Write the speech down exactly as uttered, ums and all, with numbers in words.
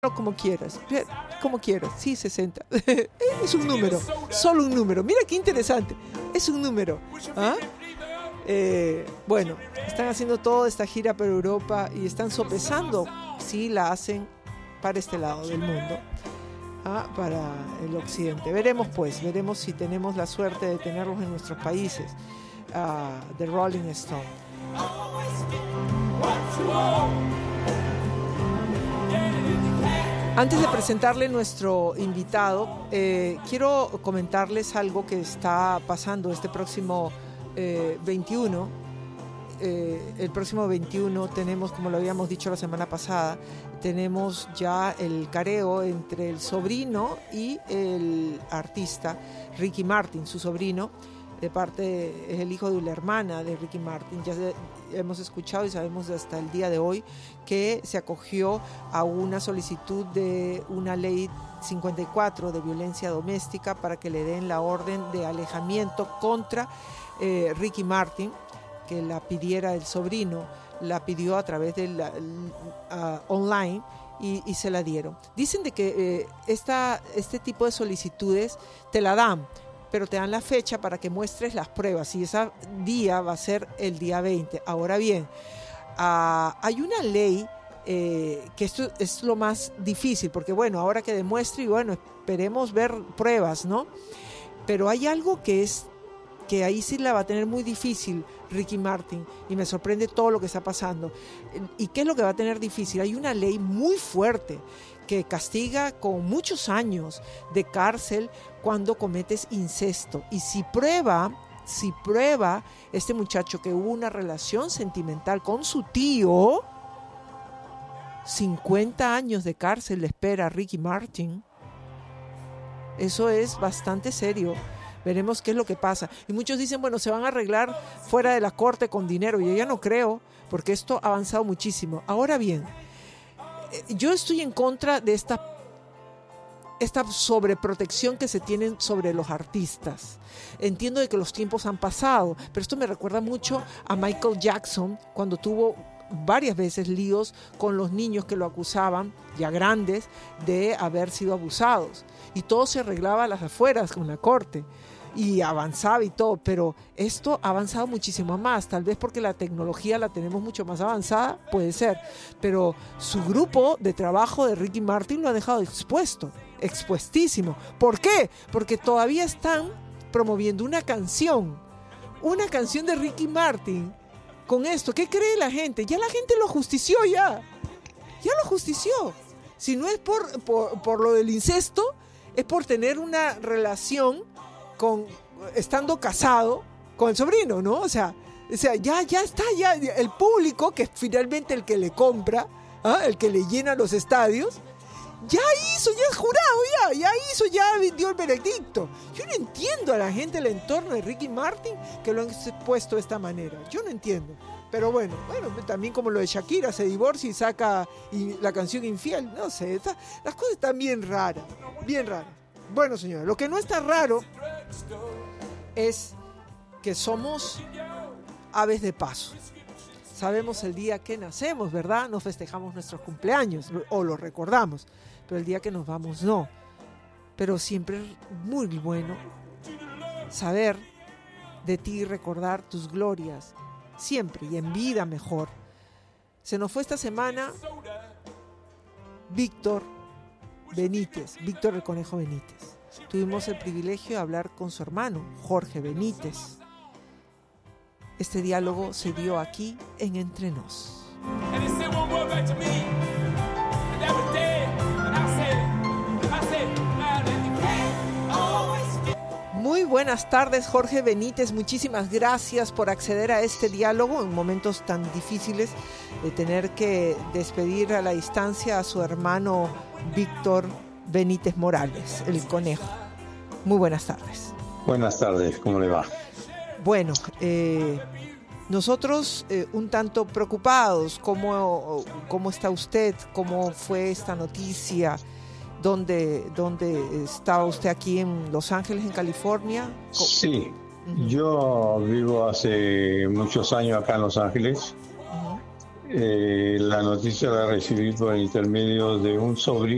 como quieras, como quieras, sí, sesenta. Es un número, solo un número. Mira qué interesante, es un número. ¿Ah? Eh, bueno, están haciendo toda esta gira por Europa y están sopesando si la hacen para este lado del mundo, ¿ah? Para el occidente. Veremos pues, veremos si tenemos la suerte de tenerlos en nuestros países. uh, The Rolling Stone. Antes de presentarle nuestro invitado, eh, quiero comentarles algo que está pasando este próximo eh, veintiuno. Eh, el próximo veintiuno tenemos, como lo habíamos dicho la semana pasada, tenemos ya el careo entre el sobrino y el artista Ricky Martin, su sobrino, de parte, es el hijo de la hermana de Ricky Martin. Ya se, hemos escuchado y sabemos hasta el día de hoy que se acogió a una solicitud de una ley cincuenta y cuatro de violencia doméstica para que le den la orden de alejamiento contra eh, Ricky Martin, que la pidiera el sobrino, la pidió a través de la, uh, online y, y se la dieron. Dicen de que eh, esta, este tipo de solicitudes te la dan, pero te dan la fecha para que muestres las pruebas y ese día va a ser el día veinte. Ahora bien, uh, hay una ley eh, que esto es lo más difícil, porque bueno, ahora que demuestre y bueno, esperemos ver pruebas, ¿no? Pero hay algo que es que ahí sí la va a tener muy difícil Ricky Martin, y me sorprende todo lo que está pasando. ¿Y qué es lo que va a tener difícil? Hay una ley muy fuerte que castiga con muchos años de cárcel cuando cometes incesto. Y si prueba, si prueba este muchacho que hubo una relación sentimental con su tío, cincuenta años de cárcel le espera a Ricky Martin. Eso es bastante serio. Veremos qué es lo que pasa. Y muchos dicen, bueno, se van a arreglar fuera de la corte con dinero. Y yo ya no creo, porque esto ha avanzado muchísimo. Ahora bien, yo estoy en contra de esta, esta sobreprotección que se tienen sobre los artistas. Entiendo de que los tiempos han pasado, pero esto me recuerda mucho a Michael Jackson, cuando tuvo varias veces líos con los niños que lo acusaban, ya grandes, de haber sido abusados. Y todo se arreglaba a las afueras con la corte. Y avanzaba y todo, pero esto ha avanzado muchísimo más, tal vez porque la tecnología la tenemos mucho más avanzada, puede ser, pero su grupo de trabajo de Ricky Martin lo ha dejado expuesto, expuestísimo. ¿Por qué? Porque todavía están promoviendo una canción, una canción de Ricky Martin con esto. ¿Qué cree la gente? Ya la gente lo justició ya, ya lo justició. Si no es por, por, por lo del incesto, es por tener una relación con, estando casado con el sobrino, ¿no? O sea, o sea ya, ya está, ya el público, que es finalmente el que le compra, ¿ah? El que le llena los estadios, ya hizo, ya es jurado, ya, ya hizo, ya dio el veredicto. Yo no entiendo a la gente del entorno de Ricky Martin que lo han expuesto de esta manera. Yo no entiendo. Pero bueno, bueno, también como lo de Shakira, se divorcia y saca y la canción Infiel, no sé, está, las cosas están bien raras, bien raras. Bueno, señora, lo que no está raro es que somos aves de paso. Sabemos el día que nacemos, ¿verdad? Nos festejamos nuestros cumpleaños o los recordamos, pero el día que nos vamos no. Pero siempre es muy bueno saber de ti y recordar tus glorias, siempre y en vida mejor. Se nos fue esta semana Víctor Benítez, Víctor el Conejo Benítez. Tuvimos el privilegio de hablar con su hermano, Jorge Benítez. Este diálogo se dio aquí en Entre Nos. Muy buenas tardes, Jorge Benítez. Muchísimas gracias por acceder a este diálogo en momentos tan difíciles de tener que despedir a la distancia a su hermano Víctor Benítez Morales, el Conejo. Muy buenas tardes. Buenas tardes, ¿cómo le va? Bueno, eh, nosotros eh, un tanto preocupados. ¿Cómo, cómo está usted? ¿Cómo fue esta noticia? ¿Dónde, dónde estaba usted aquí en Los Ángeles, en California? Sí, uh-huh. Yo vivo hace muchos años acá en Los Ángeles. Uh-huh. Eh, la noticia la recibí por el intermedio de un sobrino